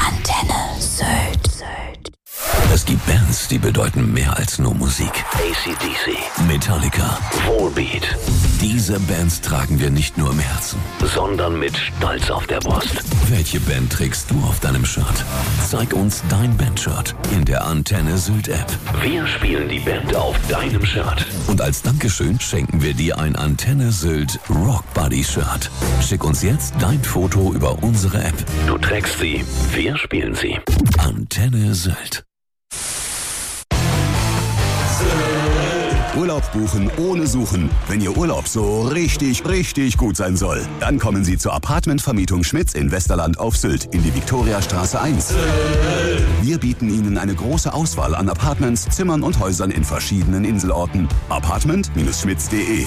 Antenne Sylt. Es gibt Bands, die bedeuten mehr als nur Musik. AC/DC, Metallica, Volbeat. Diese Bands tragen wir nicht nur im Herzen, sondern mit Stolz auf der Brust. Welche Band trägst du auf deinem Shirt? Zeig uns dein Bandshirt in der Antenne Sylt App. Wir spielen die Band auf deinem Shirt. Und als Dankeschön schenken wir dir ein Antenne Sylt Rock Buddy Shirt. Schick uns jetzt dein Foto über unsere App. Du trägst sie, wir spielen sie. Antenne Sylt. Urlaub buchen ohne Suchen. Wenn Ihr Urlaub so richtig gut sein soll, dann kommen Sie zur Apartmentvermietung Schmitz in Westerland auf Sylt in die Viktoriastraße 1. Wir bieten Ihnen eine große Auswahl an Apartments, Zimmern und Häusern in verschiedenen Inselorten. Apartment-schmitz.de.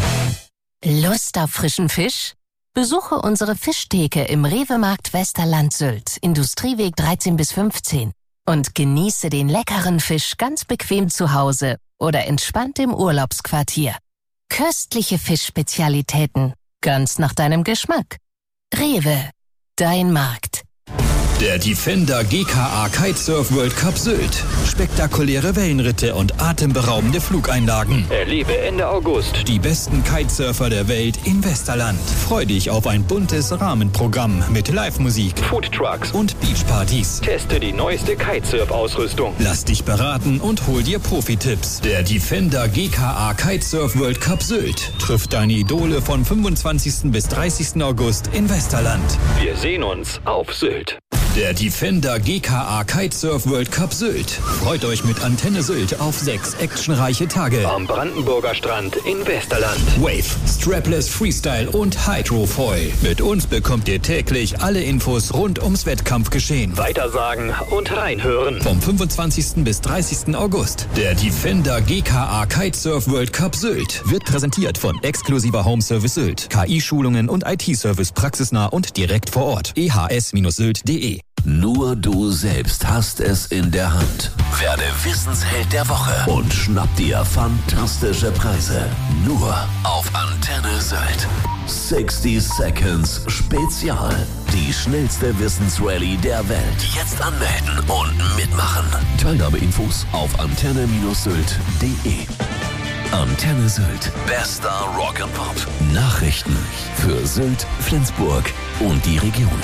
Lust auf frischen Fisch? Besuche unsere Fischtheke im Rewe-Markt Westerland Sylt, Industrieweg 13 bis 15. Und genieße den leckeren Fisch ganz bequem zu Hause oder entspannt im Urlaubsquartier. Köstliche Fischspezialitäten, ganz nach deinem Geschmack. Rewe, dein Markt. Der Defender GKA Kitesurf World Cup Sylt. Spektakuläre Wellenritte und atemberaubende Flugeinlagen. Erlebe Ende August die besten Kitesurfer der Welt in Westerland. Freu dich auf ein buntes Rahmenprogramm mit Live-Musik, Foodtrucks und Beachpartys. Teste die neueste Kitesurf-Ausrüstung. Lass dich beraten und hol dir Profi-Tipps. Der Defender GKA Kitesurf World Cup Sylt trifft deine Idole von 25. bis 30. August in Westerland. Wir sehen uns auf Sylt. Der Defender GKA Kitesurf World Cup Sylt freut euch mit Antenne Sylt auf 6 actionreiche Tage am Brandenburger Strand in Westerland. Wave, Strapless Freestyle und Hydrofoil. Mit uns bekommt ihr täglich alle Infos rund ums Wettkampfgeschehen. Weitersagen und reinhören. Vom 25. bis 30. August. Der Defender GKA Kitesurf World Cup Sylt wird präsentiert von Exklusiver Home Service Sylt. KI-Schulungen und IT-Service praxisnah und direkt vor Ort. ehs-sylt.de. Nur du selbst hast es in der Hand. Werde Wissensheld der Woche und schnapp dir fantastische Preise. Nur auf Antenne Sylt. 60 Seconds Spezial. Die schnellste Wissensrallye der Welt. Jetzt anmelden und mitmachen. Teilnahmeinfos auf antenne-sylt.de. Antenne Sylt. Bester Rock and Pop. Nachrichten für Sylt, Flensburg und die Region.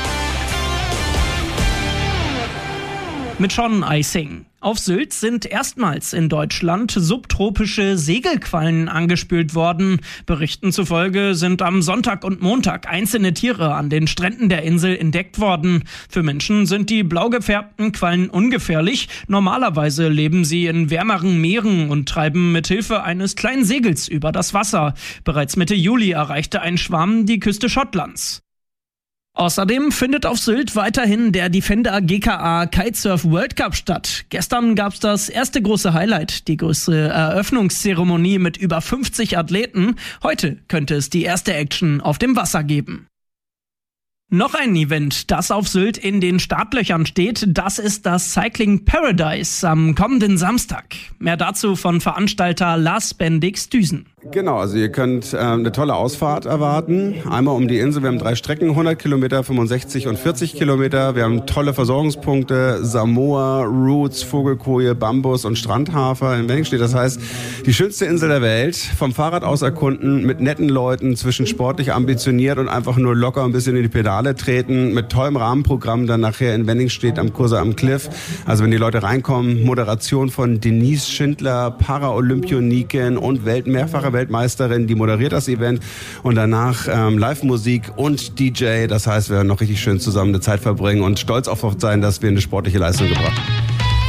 Mit Sean Icing. Auf Sylt sind erstmals in Deutschland subtropische Segelquallen angespült worden. Berichten zufolge sind am Sonntag und Montag einzelne Tiere an den Stränden der Insel entdeckt worden. Für Menschen sind die blau gefärbten Quallen ungefährlich. Normalerweise leben sie in wärmeren Meeren und treiben mit Hilfe eines kleinen Segels über das Wasser. Bereits Mitte Juli erreichte ein Schwarm die Küste Schottlands. Außerdem findet auf Sylt weiterhin der Defender GKA Kitesurf World Cup statt. Gestern gab's das erste große Highlight, die größere Eröffnungszeremonie mit über 50 Athleten. Heute könnte es die erste Action auf dem Wasser geben. Noch ein Event, das auf Sylt in den Startlöchern steht, das ist das Cycling Paradise am kommenden Samstag. Mehr dazu von Veranstalter Lars Bendix-Düsen. Genau, also ihr könnt eine tolle Ausfahrt erwarten. Einmal um die Insel, wir haben 3 Strecken, 100 Kilometer, 65 und 40 Kilometer. Wir haben tolle Versorgungspunkte, Samoa, Roots, Vogelkoje, Bambus und Strandhafer in Wenningstedt. Das heißt, die schönste Insel der Welt, vom Fahrrad aus erkunden, mit netten Leuten, zwischen sportlich ambitioniert und einfach nur locker ein bisschen in die Pedale treten, mit tollem Rahmenprogramm dann nachher in Wenningstedt am Kurse am Cliff. Also wenn die Leute reinkommen, Moderation von Denise Schindler, Paralympioniken und mehrfache Weltmeisterin, die moderiert das Event und danach Live-Musik und DJ. Das heißt, wir werden noch richtig schön zusammen eine Zeit verbringen und stolz auf sein, dass wir eine sportliche Leistung gebracht haben.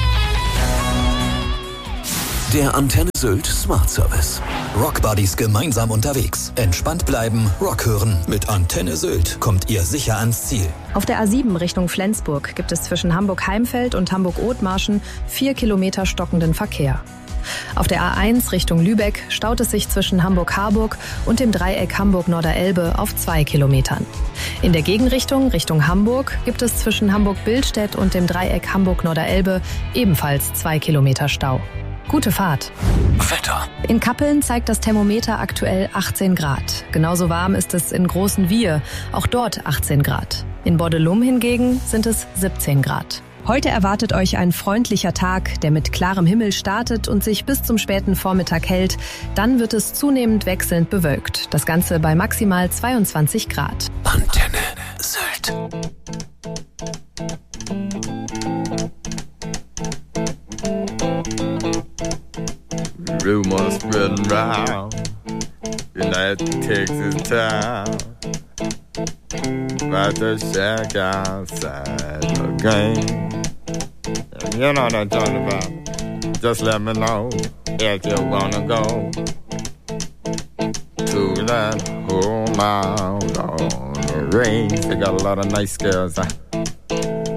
Der Antenne Sylt Smart Service. Rockbuddies gemeinsam unterwegs. Entspannt bleiben, Rock hören. Mit Antenne Sylt kommt ihr sicher ans Ziel. Auf der A7 Richtung Flensburg gibt es zwischen Hamburg-Heimfeld und Hamburg-Othmarschen 4 Kilometer stockenden Verkehr. Auf der A1 Richtung Lübeck staut es sich zwischen Hamburg-Harburg und dem Dreieck Hamburg-Norderelbe auf 2 Kilometern. In der Gegenrichtung Richtung Hamburg gibt es zwischen Hamburg-Billstedt und dem Dreieck Hamburg-Norderelbe ebenfalls 2 Kilometer Stau. Gute Fahrt. Wetter. In Kappeln zeigt das Thermometer aktuell 18 Grad. Genauso warm ist es in Großen Wier, auch dort 18 Grad. In Bordelum hingegen sind es 17 Grad. Heute erwartet euch ein freundlicher Tag, der mit klarem Himmel startet und sich bis zum späten Vormittag hält. Dann wird es zunehmend wechselnd bewölkt. Das Ganze bei maximal 22 Grad. Antenne Sylt. Rumors spreading round, United Texas town, about to shack outside the game. And you know what I'm talking about. Just let me know if you wanna go to that home out on the range. They got a lot of nice girls.